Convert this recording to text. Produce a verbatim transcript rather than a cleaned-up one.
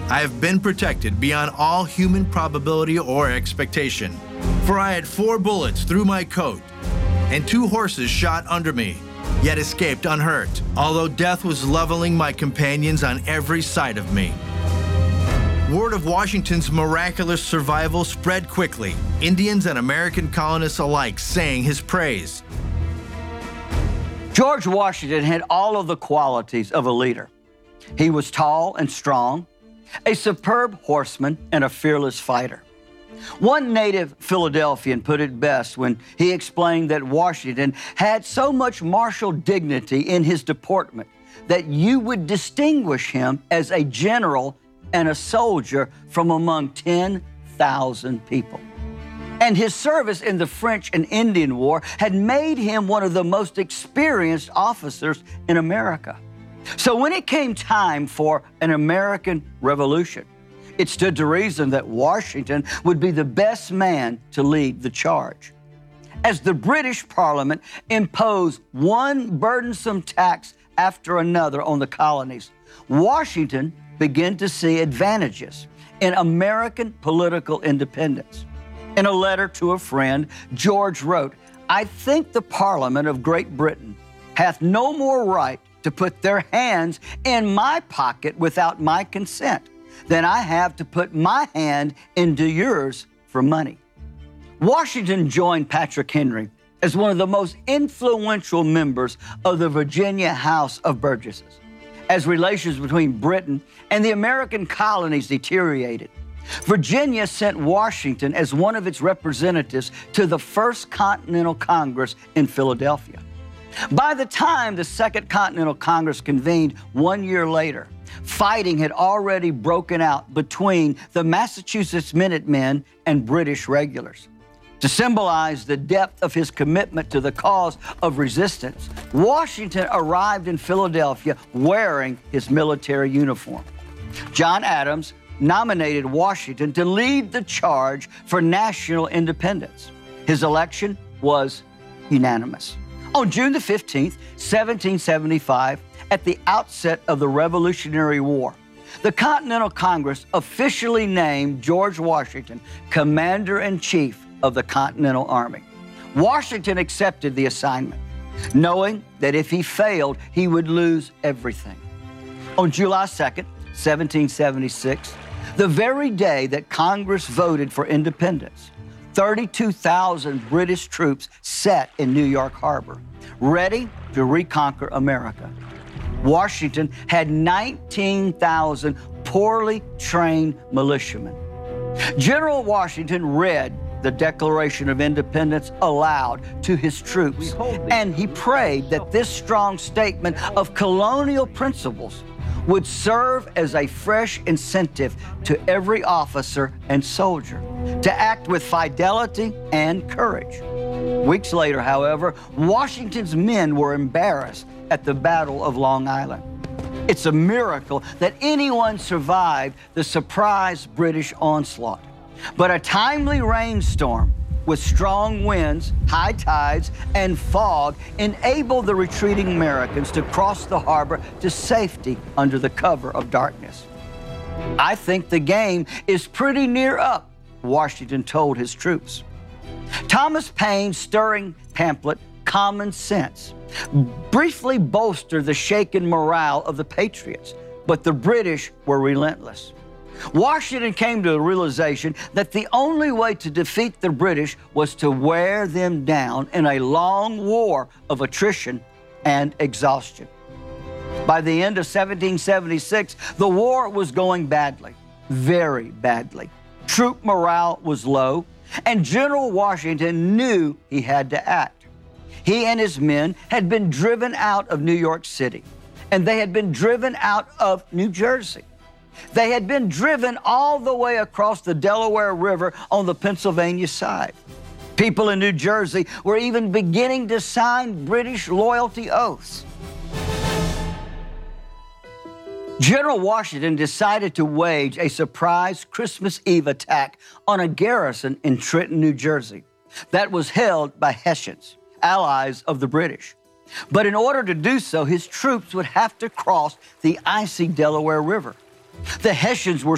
I have been protected beyond all human probability or expectation. For I had four bullets through my coat, and two horses shot under me, yet escaped unhurt, although death was leveling my companions on every side of me. Word of Washington's miraculous survival spread quickly, Indians and American colonists alike saying his praise. George Washington had all of the qualities of a leader. He was tall and strong, a superb horseman, and a fearless fighter. One native Philadelphian put it best when he explained that Washington had so much martial dignity in his deportment that you would distinguish him as a general and a soldier from among ten thousand people. And his service in the French and Indian War had made him one of the most experienced officers in America. So when it came time for an American Revolution, it stood to reason that Washington would be the best man to lead the charge. As the British Parliament imposed one burdensome tax after another on the colonies, Washington began to see advantages in American political independence. In a letter to a friend, George wrote, "I think the Parliament of Great Britain hath no more right to put their hands in my pocket without my consent than I have to put my hand into yours for money." Washington joined Patrick Henry as one of the most influential members of the Virginia House of Burgesses. As relations between Britain and the American colonies deteriorated, Virginia sent Washington as one of its representatives to the First Continental Congress in Philadelphia. By the time the Second Continental Congress convened one year later, fighting had already broken out between the Massachusetts Minutemen and British regulars. To symbolize the depth of his commitment to the cause of resistance, Washington arrived in Philadelphia wearing his military uniform. John Adams nominated Washington to lead the charge for national independence. His election was unanimous. On June the fifteenth, seventeen seventy-five, at the outset of the Revolutionary War, the Continental Congress officially named George Washington Commander-in-Chief of the Continental Army. Washington accepted the assignment, knowing that if he failed, he would lose everything. On July second, seventeen seventy-six, the very day that Congress voted for independence, thirty-two thousand British troops sat in New York Harbor, ready to reconquer America. Washington had nineteen thousand poorly trained militiamen. General Washington read the Declaration of Independence aloud to his troops, and he prayed that this strong statement of colonial principles would serve as a fresh incentive to every officer and soldier to act with fidelity and courage. Weeks later, however, Washington's men were embarrassed at the Battle of Long Island. It's a miracle that anyone survived the surprise British onslaught. But a timely rainstorm with strong winds, high tides, and fog enabled the retreating Americans to cross the harbor to safety under the cover of darkness. "I think the game is pretty near up," Washington told his troops. Thomas Paine's stirring pamphlet, Common Sense, briefly bolstered the shaken morale of the Patriots, but the British were relentless. Washington came to the realization that the only way to defeat the British was to wear them down in a long war of attrition and exhaustion. By the end of seventeen seventy-six, the war was going badly, very badly. Troop morale was low, and General Washington knew he had to act. He and his men had been driven out of New York City, and they had been driven out of New Jersey. They had been driven all the way across the Delaware River on the Pennsylvania side. People in New Jersey were even beginning to sign British loyalty oaths. General Washington decided to wage a surprise Christmas Eve attack on a garrison in Trenton, New Jersey, that was held by Hessians, allies of the British. But in order to do so, his troops would have to cross the icy Delaware River. The Hessians were